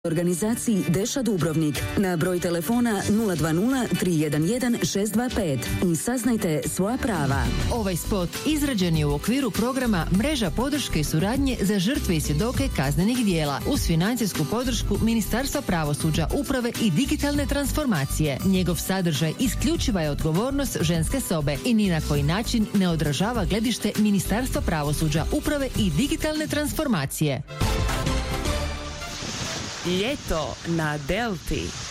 organizaciji Deša Dubrovnik na broj telefona 020 311 625 i saznajte svoja prava. Ovaj spot izrađen je u okviru programa Mreža podrške i suradnje za žrtve i svjedoke kaznenih djela uz financijsku podršku Ministarstva pravosuđa, uprave i digitalne transformacije. Njegov sadržaj isključiva je odgovornost ženske sobe i ni na koji način ne odražava gledište Ministarstva pravosuđa, uprave i digitalne transformacije. Ljeto na Delti.